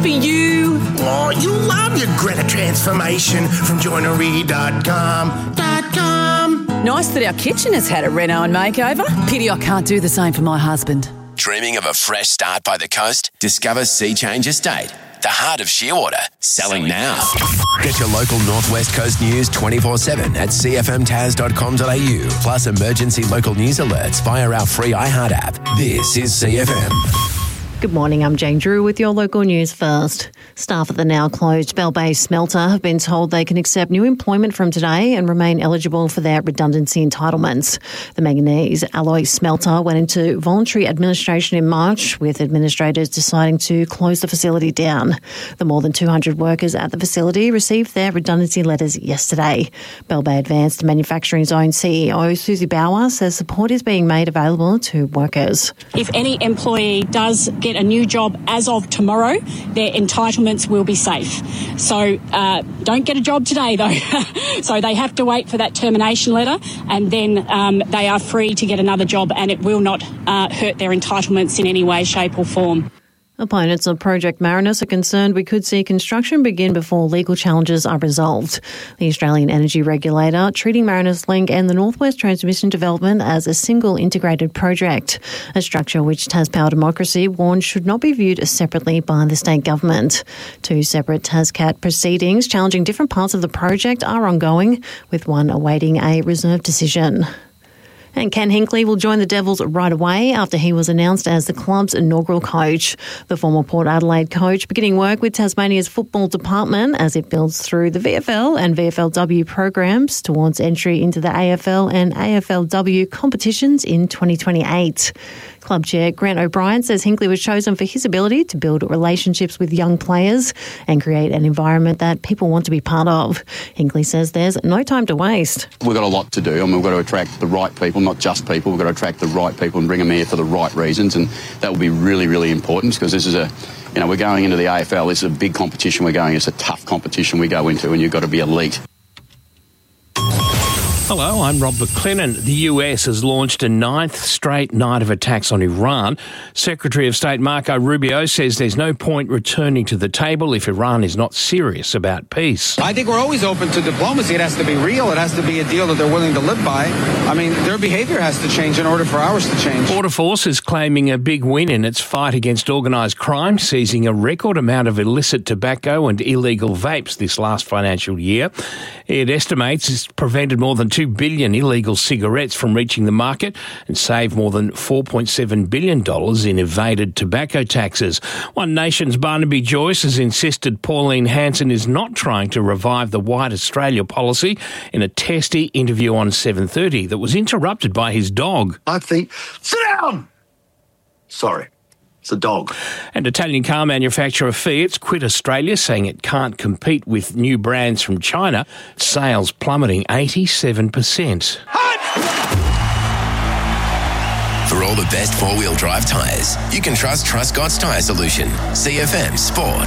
For you. Oh, you love your Greta transformation from joinery.com. Nice that our kitchen has had a reno and makeover. Pity I can't do the same for my husband. Dreaming of a fresh start by the coast? Discover Sea Change Estate, the heart of Shearwater. Selling now. Get your local Northwest Coast news 24/7 at cfmtas.com.au. Plus emergency local news alerts via our free iHeart app. This is CFM. Good morning, I'm Jane Drew with your local news first. Staff at the now closed Bell Bay smelter have been told they can accept new employment from today and remain eligible for their redundancy entitlements. The manganese alloy smelter went into voluntary administration in March, with administrators deciding to close the facility down. The more than 200 workers at the facility received their redundancy letters yesterday. Bell Bay Advanced Manufacturing Zone CEO Susie Bauer says support is being made available to workers. If any employee does get a new job as of tomorrow, their entitlements will be safe. So don't get a job today though. So they have to wait for that termination letter, and then they are free to get another job, and it will not hurt their entitlements in any way, shape or form. Opponents of Project Marinus are concerned we could see construction begin before legal challenges are resolved. The Australian Energy Regulator treating Marinus Link and the Northwest Transmission Development as a single integrated project, a structure which Taspower Democracy warned should not be viewed separately by the state government. Two separate TasCat proceedings challenging different parts of the project are ongoing, with one awaiting a reserve decision. And Ken Hinkley will join the Devils right away after he was announced as the club's inaugural coach. The former Port Adelaide coach beginning work with Tasmania's football department as it builds through the VFL and VFLW programs towards entry into the AFL and AFLW competitions in 2028. Club chair Grant O'Brien says Hinkley was chosen for his ability to build relationships with young players and create an environment that people want to be part of. Hinkley says there's no time to waste. We've got a lot to do. I mean, we've got to attract the right people, not just people. We've got to attract the right people and bring them here for the right reasons, and that will be really, really important because this is we're going into the AFL. This is a big competition we're going. It's a tough competition we go into, and you've got to be elite. Hello, I'm Rob McLennan. The US has launched a 9th straight night of attacks on Iran. Secretary of State Marco Rubio says there's no point returning to the table if Iran is not serious about peace. I think we're always open to diplomacy. It has to be real. It has to be a deal that they're willing to live by. I mean, their behaviour has to change in order for ours to change. Border Force is claiming a big win in its fight against organised crime, seizing a record amount of illicit tobacco and illegal vapes this last financial year. It estimates it's prevented more than 2 billion illegal cigarettes from reaching the market and saved more than $4.7 billion in evaded tobacco taxes. One Nation's Barnaby Joyce has insisted Pauline Hanson is not trying to revive the White Australia policy in a testy interview on 7:30 that was interrupted by his dog. I think, sit down! Sorry. It's a dog. And Italian car manufacturer Fiat's quit Australia, saying it can't compete with new brands from China. Sales plummeting 87%. For all the best four-wheel drive tyres, you can trust Truscott's Tyre Solution. CFM Sport.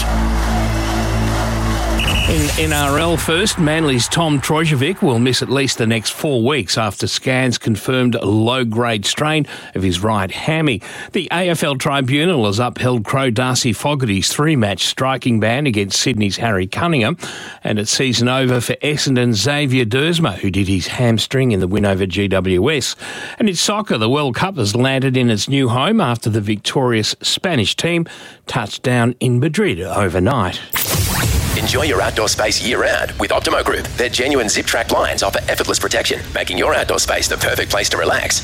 In NRL first, Manly's Tom Trojovic will miss at least the next 4 weeks after scans confirmed a low-grade strain of his right hammy. The AFL Tribunal has upheld Crow Darcy Fogarty's 3-match striking ban against Sydney's Harry Cunningham, and it's season over for Essendon's Xavier Dersma, who did his hamstring in the win over GWS. And in soccer, the World Cup has landed in its new home after the victorious Spanish team touched down in Madrid overnight. Enjoy your outdoor space year-round with Optimo Group. Their genuine zip-track blinds offer effortless protection, making your outdoor space the perfect place to relax.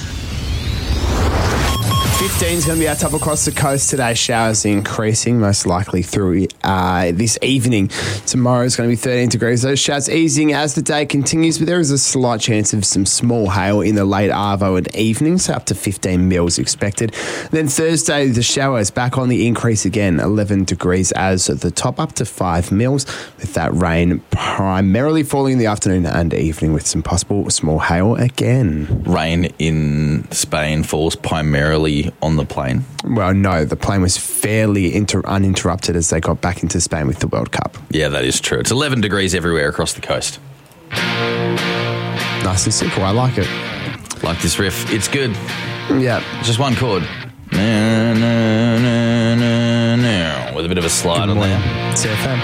15 is going to be our top across the coast today. Showers increasing, most likely through this evening. Tomorrow is going to be 13 degrees. Those showers easing as the day continues, but there is a slight chance of some small hail in the late arvo and evening, so up to 15 mils expected. Then Thursday, the showers back on the increase again, 11 degrees as the top, up to 5 mils, with that rain primarily falling in the afternoon and evening with some possible small hail again. Rain in Spain falls primarily on the plane? Well, no, the plane was fairly uninterrupted as they got back into Spain with the World Cup. Yeah, that is true. It's 11 degrees everywhere across the coast. Nice and simple. I like it. Like this riff. It's good. Yeah. It's just one chord. With a bit of a slide on there. CFM.